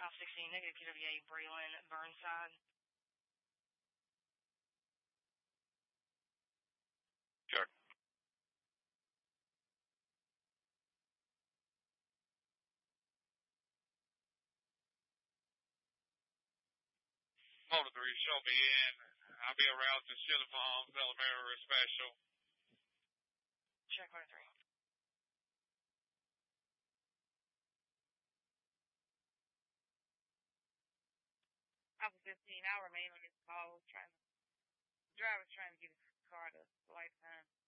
South 16, negative QWA, Braylon, Burnside. Sure. Motor 3, show me in. I'll be around to Shilling Farms, Elementary Special. Check Motor 3. Alpha 15, I'll remain on this call. Driver's trying to get his car to lifetime.